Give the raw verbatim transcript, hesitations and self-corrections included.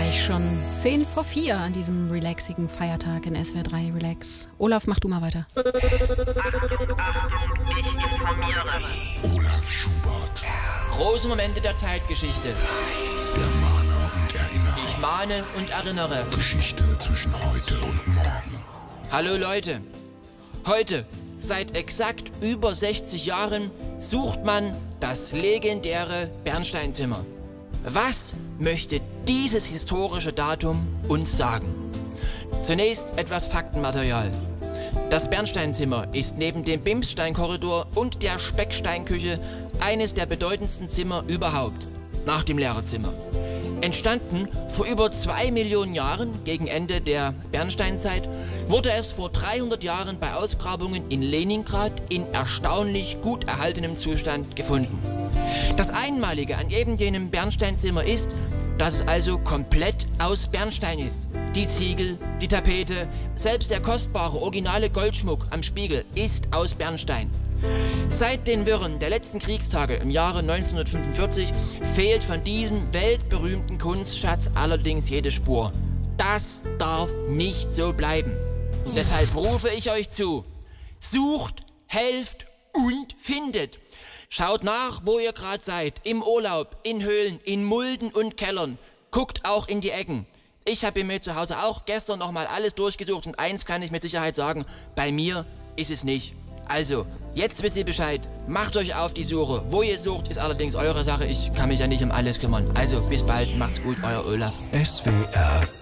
Gleich schon zehn vor vier an diesem relaxigen Feiertag in S W R drei Relax. Olaf, mach du mal weiter. Achtung, Achtung, ich informiere. Olaf Schubert. Große Momente der Zeitgeschichte. Der Mahner und Erinnerer. Ich mahne und erinnere. Geschichte zwischen heute und morgen. Hallo Leute. Heute, seit exakt über sechzig Jahren, sucht man das legendäre Bernsteinzimmer. Was möchte dieses historische Datum uns sagen? Zunächst etwas Faktenmaterial. Das Bernsteinzimmer ist neben dem Bimssteinkorridor und der Specksteinküche eines der bedeutendsten Zimmer überhaupt, nach dem Lehrerzimmer. Entstanden vor über zwei Millionen Jahren, gegen Ende der Bernsteinzeit, wurde es vor dreihundert Jahren bei Ausgrabungen in Leningrad in erstaunlich gut erhaltenem Zustand gefunden. Das Einmalige an eben jenem Bernsteinzimmer ist, dass es also komplett aus Bernstein ist. Die Ziegel, die Tapete, selbst der kostbare originale Goldschmuck am Spiegel ist aus Bernstein. Seit den Wirren der letzten Kriegstage im Jahre neunzehnhundertfünfundvierzig fehlt von diesem weltberühmten Kunstschatz allerdings jede Spur. Das darf nicht so bleiben. Deshalb rufe ich euch zu: Sucht, helft und findet. Schaut nach, wo ihr gerade seid. Im Urlaub, in Höhlen, in Mulden und Kellern. Guckt auch in die Ecken. Ich habe mir zu Hause auch gestern nochmal alles durchgesucht und eins kann ich mit Sicherheit sagen: Bei mir ist es nicht. Also, jetzt wisst ihr Bescheid. Macht euch auf die Suche. Wo ihr sucht, ist allerdings eure Sache. Ich kann mich ja nicht um alles kümmern. Also, bis bald. Macht's gut, euer Olaf. S W R